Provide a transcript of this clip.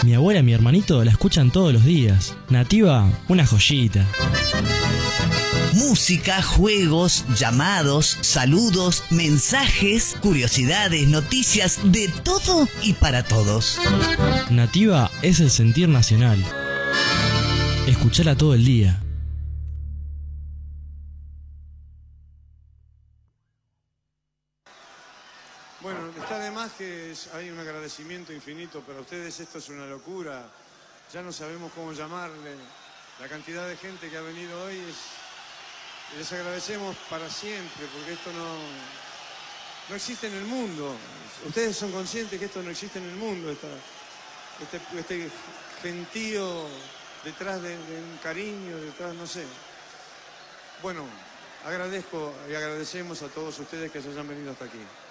Mi abuela y mi hermanito la escuchan todos los días. Nativa, una joyita. Música, juegos, llamados, saludos, mensajes, curiosidades, noticias, de todo y para todos. Nativa es el sentir nacional. Escuchala todo el día. Bueno, está de más que hay un agradecimiento infinito para ustedes. Esto es una locura. Ya no sabemos cómo llamarle. La cantidad de gente que ha venido hoy les agradecemos para siempre, porque esto no existe en el mundo. Ustedes son conscientes que esto no existe en el mundo. Este gentío detrás de un cariño, detrás, no sé. Bueno, agradezco y agradecemos a todos ustedes que se hayan venido hasta aquí.